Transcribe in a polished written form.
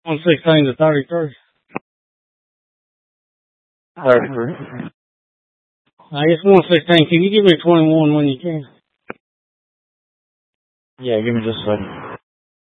116 to 33. 33. It's 116. Can you give me 21 when you can? Yeah, give me just a second.